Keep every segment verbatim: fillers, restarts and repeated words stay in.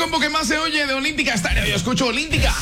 combo que más se oye de Olímpica Estéreo. Yo escucho Olímpica.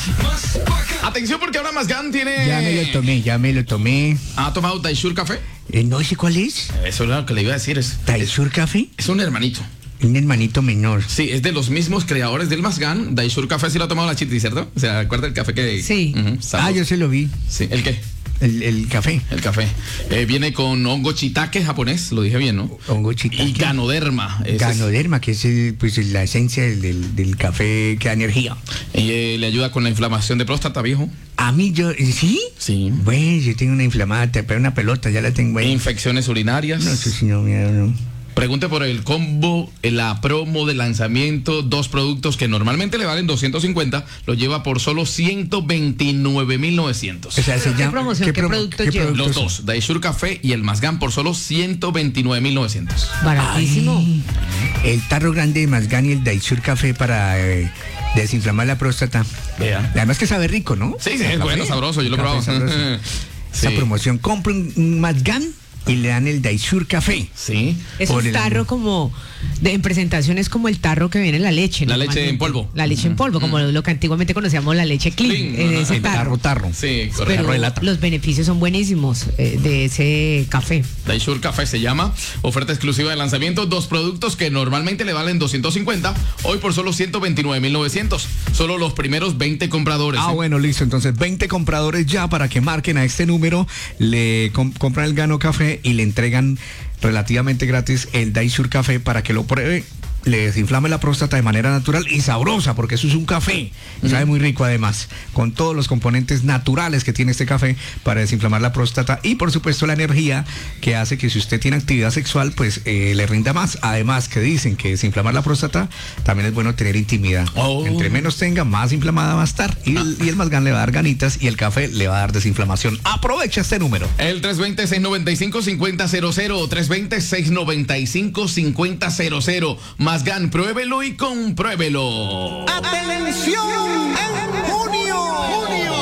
Atención porque ahora Mazgán tiene... Ya me lo tomé, ya me lo tomé. ¿Ha tomado Taisur Café? Eh, no sé cuál es. Eso es lo que le iba a decir. Es, ¿Taisur Café? es un hermanito. Un hermanito menor. Sí, es de los mismos creadores del Mazgán. Daisur Café sí lo ha tomado la Chiti, ¿cierto? O sea, ¿acuerda el café que...? Sí. Uh-huh, Ah, yo se lo vi. Sí, ¿el qué? El, el café. El café. Eh, viene con hongo shiitake japonés, lo dije bien, ¿no? Hongo shiitake. Y ganoderma. Ese es- Ganoderma, que es el, pues, la esencia del, del, del café que da energía. y, eh, le ayuda con la inflamación de próstata, viejo. A mí yo... ¿Sí? Sí. Bueno, yo tengo una inflamada, pero una pelota, ya la tengo ahí. Infecciones urinarias. No sé si no, mira, no. Pregunte por el combo, la promo de lanzamiento, dos productos que normalmente le valen doscientos cincuenta, lo lleva por solo ciento veintinueve mil novecientos. O sea, se ¿Qué llama- promoción, qué promo- producto qué lleva? productos Los son? dos, Daisur Café y el Mazgán por solo ciento veintinueve mil novecientos. Baratísimo. Ay, el tarro grande de Mazgán y el Daisur Café para eh, desinflamar la próstata. Vea. Además que sabe rico, ¿no? Sí, sí, es Café. bueno, sabroso, yo lo he Café probado. sabroso. Sí. Esa promoción, compren un Mazgán y le dan el Daisur Café. Sí. Es Por un el tarro amor. como, de, en presentación es como el tarro que viene en la leche. La leche en normalmente. polvo. La leche en polvo, como lo que antiguamente conocíamos la leche clean. Clean, eh, ajá. ese El tarro. tarro, tarro. Sí, correcto. Pero tarro de lata. los beneficios son buenísimos eh, de ese café. Daisur Café se llama, oferta exclusiva de lanzamiento, dos productos que normalmente le valen doscientos cincuenta, hoy por solo ciento veintinueve mil novecientos, solo los primeros veinte compradores. Ah, ¿eh? bueno, listo. Entonces, veinte compradores ya para que marquen a este número, le com- compran el Gano Café y le entregan relativamente gratis el Daisur Café para que lo pruebe. Le desinflame la próstata de manera natural y sabrosa, porque eso es un café. Y sabe muy rico además, con todos los componentes naturales que tiene este café para desinflamar la próstata y por supuesto la energía que hace que si usted tiene actividad sexual, pues eh, le rinda más. Además que dicen que desinflamar la próstata también es bueno tener intimidad. Oh. Entre menos tenga, más inflamada va a estar. Y el, y el Mazgán le va a dar ganitas y el café le va a dar desinflamación. Aprovecha este número. El tres dos cero, seis nueve cinco, cinco cero cero cero, tres dos cero, seis nueve cinco, cinco cero cero cero. Mazgán, pruébelo y compruébelo. ¡Atención!